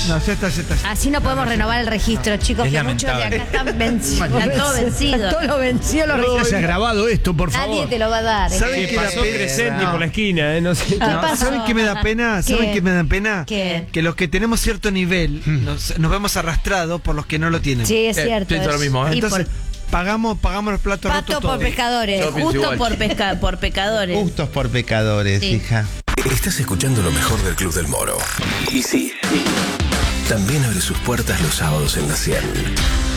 No, ya está. Así no podemos renovar el registro, chicos, Es que muchos de lamentable. acá están vencidos. Están todos vencidos. Todo lo venció, lo No se ha registros. grabado esto, por Nadie favor. te lo va a dar. ¿Saben qué da Pasó pena? Crescenti por la esquina, no sé. ¿Qué pasó? ¿Saben qué me da pena? ¿Qué? ¿Saben qué me da pena? ¿Qué? Que los que tenemos cierto nivel nos vemos arrastrados por los que no lo tienen. Sí, es cierto. pienso lo mismo, ¿eh? Y Entonces, por pagamos los platos pato rotos por todos. pescadores. Yo pienso Justo igual. por pecadores. Justos por pecadores, Sí. hija. Estás escuchando lo mejor del Club del Moro. Y sí, también abre sus puertas los sábados en la 100.